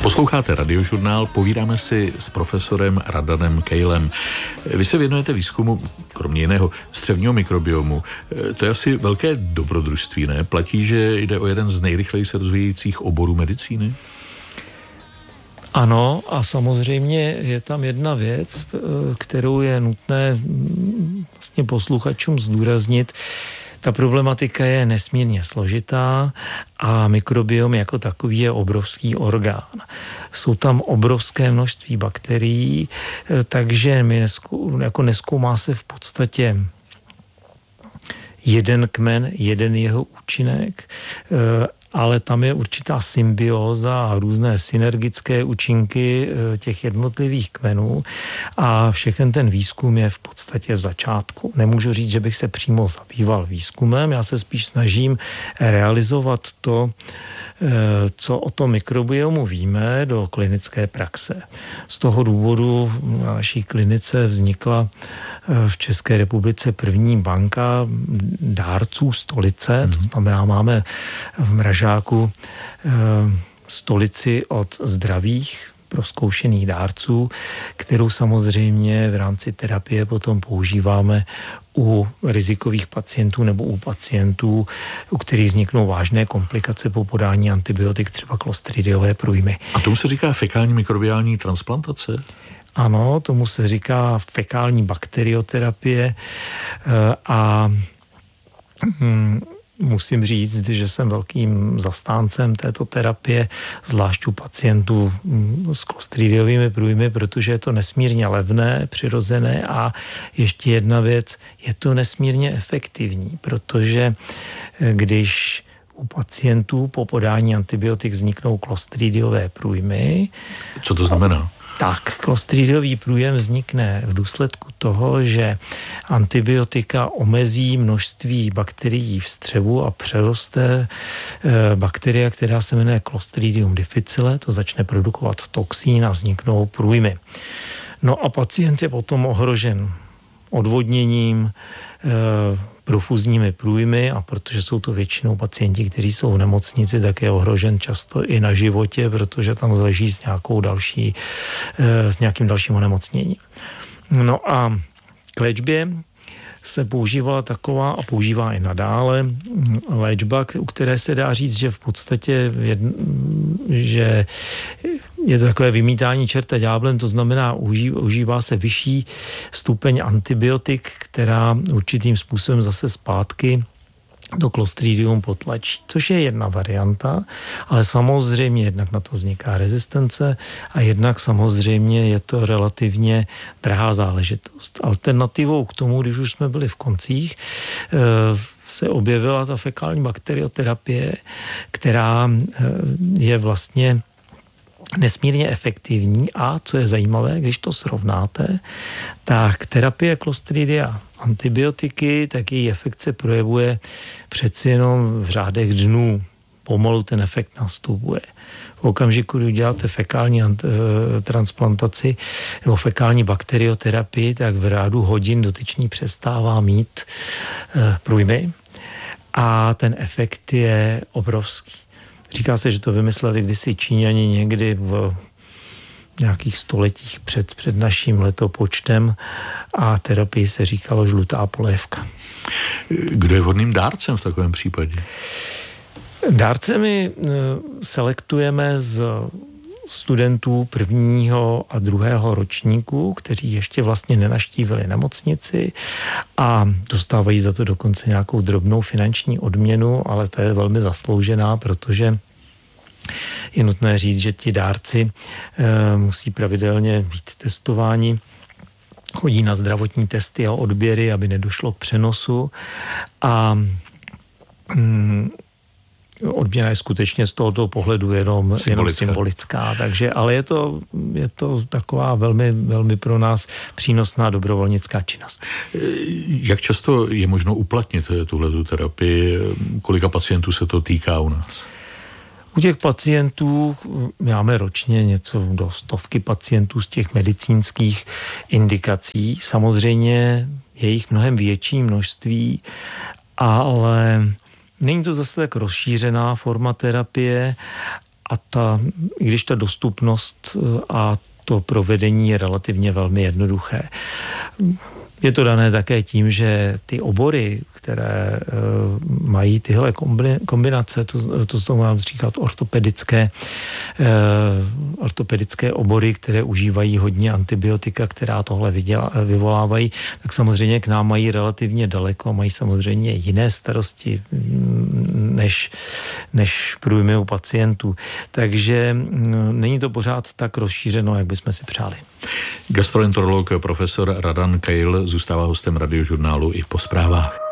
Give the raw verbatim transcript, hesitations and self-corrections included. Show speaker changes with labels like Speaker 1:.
Speaker 1: Posloucháte Radiožurnál, povídáme si s profesorem Radanem Kejlem. Vy se věnujete výzkumu, kromě jiného, střevního mikrobiomu. To je asi velké dobrodružství, ne? Platí, že jde o jeden z nejrychleji se rozvíjejících oborů medicíny?
Speaker 2: Ano, a samozřejmě je tam jedna věc, kterou je nutné vlastně posluchačům zdůraznit. Ta problematika je nesmírně složitá a mikrobiom jako takový je obrovský orgán. Jsou tam obrovské množství bakterií, takže my neskou, jako nezkoumá se v podstatě jeden kmen, jeden jeho účinek, ale tam je určitá symbióza a různé synergické účinky těch jednotlivých kmenů a všechen ten výzkum je v podstatě v začátku. Nemůžu říct, že bych se přímo zabýval výzkumem, já se spíš snažím realizovat to, co o tom mikrobiomu víme, do klinické praxe. Z toho důvodu na naší klinice vznikla v České republice první banka dárců stolice, to znamená, máme v mražáku stolici od zdravých prozkoušených dárců, kterou samozřejmě v rámci terapie potom používáme u rizikových pacientů nebo u pacientů, u kterých vzniknou vážné komplikace po podání antibiotik, třeba klostridiové průjmy.
Speaker 1: A tomu se říká fekální mikrobiální transplantace?
Speaker 2: Ano, tomu se říká fekální bakterioterapie a musím říct, že jsem velkým zastáncem této terapie, zvlášť u pacientů s klostridiovými průjmy, protože je to nesmírně levné, přirozené a ještě jedna věc, je to nesmírně efektivní, protože když u pacientů po podání antibiotik vzniknou klostridiové průjmy.
Speaker 1: Co to znamená?
Speaker 2: Tak, klostridiový průjem vznikne v důsledku toho, že antibiotika omezí množství bakterií v střevu a přeroste bakterie, která se jmenuje Clostridium difficile, to začne produkovat toxín a vzniknou průjmy. No a pacient je potom ohrožen odvodněním, profuzními průjmy a protože jsou to většinou pacienti, kteří jsou v nemocnici, tak je ohrožen často i na životě, protože tam leží s nějakou další, s nějakým dalším onemocněním. No a k léčbě se používala taková a používá i nadále léčba, u které se dá říct, že v podstatě jedn, že je to takové vymítání čerta ďáblem, to znamená, užívá se vyšší stupeň antibiotik, která určitým způsobem zase zpátky to Clostridium potlačí, což je jedna varianta, ale samozřejmě jednak na to vzniká rezistence a jednak samozřejmě je to relativně drahá záležitost. Alternativou k tomu, když už jsme byli v koncích, se objevila ta fekální bakterioterapie, která je vlastně nesmírně efektivní a co je zajímavé, když to srovnáte, tak terapie Clostridia antibiotiky, tak její efekt se projevuje přeci jenom v řádech dnů. Pomalu ten efekt nastupuje. V okamžiku, kdy uděláte fekální ant- transplantaci nebo fekální bakterioterapii, tak v řádu hodin dotyčný přestává mít e, průjmy a ten efekt je obrovský. Říká se, že to vymysleli kdysi Číňani někdy v nějakých stoletích před, před naším letopočtem a terapii se říkalo žlutá polévka.
Speaker 1: Kdo je vhodným dárcem v takovém případě?
Speaker 2: Dárce my selektujeme z studentů prvního a druhého ročníku, kteří ještě vlastně nenaštívili nemocnici a dostávají za to dokonce nějakou drobnou finanční odměnu, ale to je velmi zasloužená, protože je nutné říct, že ti dárci e, musí pravidelně být testováni, chodí na zdravotní testy a odběry, aby nedošlo k přenosu a mm, odměna je skutečně z tohoto pohledu jenom symbolická. jenom symbolická, takže, ale je to, je to taková velmi, velmi pro nás přínosná dobrovolnická činnost.
Speaker 1: Jak často je možno uplatnit tuhletu terapii? Kolika pacientů se to týká u nás?
Speaker 2: U těch pacientů máme ročně něco do stovky pacientů z těch medicínských indikací. Samozřejmě je jich mnohem větší množství, ale není to zase tak rozšířená forma terapie a ta, i když ta dostupnost a to provedení je relativně velmi jednoduché. Je to dané také tím, že ty obory, které uh, mají tyhle kombinace, to, to jsou mám říkat ortopedické, uh, ortopedické obory, které užívají hodně antibiotika, která tohle vyděla, vyvolávají, tak samozřejmě k nám mají relativně daleko, mají samozřejmě jiné starosti než, než průjmy u pacientů. Takže uh, není to pořád tak rozšířeno, jak bychom si přáli.
Speaker 1: Gastroenterolog profesor Radan Keil zůstává hostem Radiožurnálu i po zprávách.